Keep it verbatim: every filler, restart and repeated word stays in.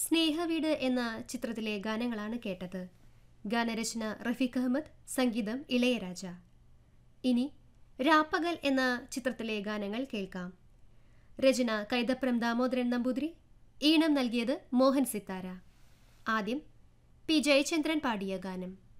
സ്നേഹവീട് എന്ന ചിത്രത്തിലെ ഗാനങ്ങളാണ് കേട്ടത്. ഗാനരചന റഫീഖ് അഹമ്മദ്, സംഗീതം ഇളയരാജ. ഇനി രാപ്പകൽ എന്ന ചിത്രത്തിലെ ഗാനങ്ങൾ കേൾക്കാം. രചന കൈതപ്രം ദാമോദരൻ നമ്പൂതിരി, ഈണം നൽകിയത് മോഹൻ സിത്താര. ആദ്യം പി ജയചന്ദ്രൻ പാടിയ ഗാനം.